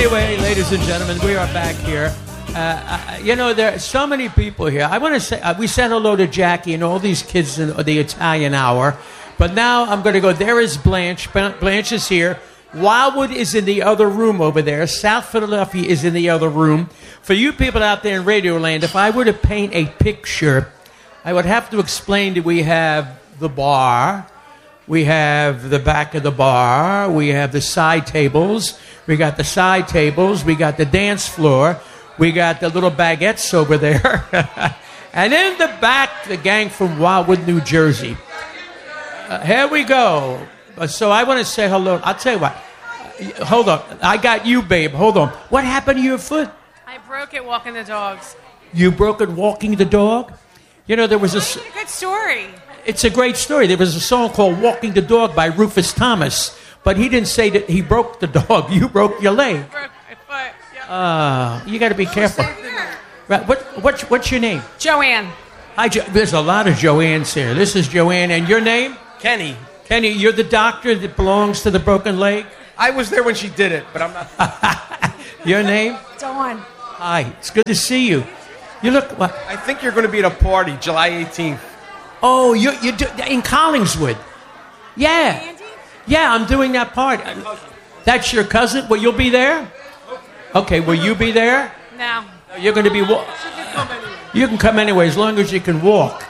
Anyway, ladies and gentlemen, we are back here. There are so many people here. I want to say, we said hello to Jackie and all these kids in the Italian Hour. But now I'm going to go, there is Blanche. Blanche is here. Wildwood is in the other room over there. South Philadelphia is in the other room. For you people out there in Radio Land, if I were to paint a picture, I would have to explain that we have the bar. We have the back of the bar. We have the side tables. We got the side tables. We got the dance floor. We got the little baguettes over there. And in the back, the gang from Wildwood, New Jersey. Here we go. So I want to say hello. I'll tell you what. Hold on. I got you, babe. Hold on. What happened to your foot? I broke it walking the dogs. You broke it walking the dog? There was It's a good story. It's a great story. There was a song called Walking the Dog by Rufus Thomas. But he didn't say that he broke the dog. You broke your leg. I broke my foot. Yep. You got to be careful. Right. What's your name? Joanne. Hi, there's a lot of Joannes here. This is Joanne. And your name? Kenny. Kenny, you're the doctor that belongs to the broken leg? I was there when she did it, but I'm not. Your name? Dawn. Hi. It's good to see you. You look... What? I think you're going to be at a party July 18th. Oh, you're in Collingswood. Yeah. Andy? Yeah, I'm doing that party. That's your cousin? Well, you'll be there? Okay, will you be there? No. You're going to be... You can come anyway, as long as you can walk.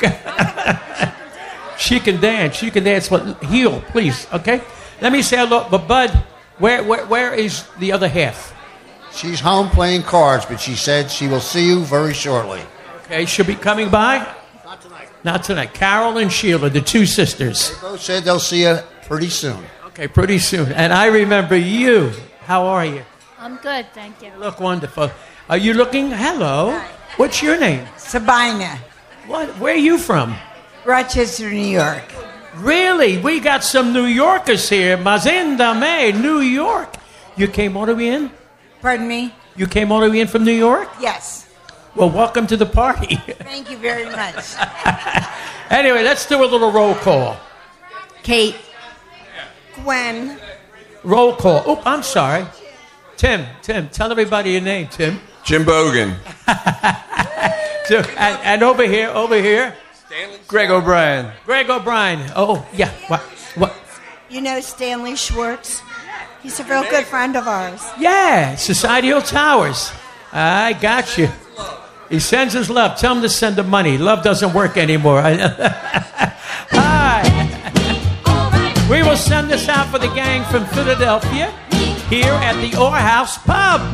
She can dance. She can dance. But heel, please, okay? Let me say hello. But, Bud, where is the other half? She's home playing cards, but she said she will see you very shortly. Okay, she'll be coming by? Not tonight. Not tonight. Carol and Sheila, the two sisters. They both said they'll see you pretty soon. Okay, pretty soon. And I remember you. How are you? I'm good, thank you. You look wonderful. Are you looking? Hello. What's your name? Sabina, What? Where are you from? Rochester, New York. Really? We got some New Yorkers here. Mazinda May, New York. You came all the way in? Pardon me? You came all the way in from New York? Yes. Well, welcome to the party. Thank you very much. Anyway, let's do a little roll call. Kate. Gwen. Roll call. Oh, I'm sorry. Tim, tell everybody your name, Tim. Jim Bogan. So, and over here. Greg O'Brien. Greg O'Brien. Oh, yeah. What? You know Stanley Schwartz? He's a real good friend of ours. Yeah, Societal Towers. I got you. He sends his love. Tell him to send the money. Love doesn't work anymore. Hi. We will send this out for the gang from Philadelphia here at the Orr House Pub.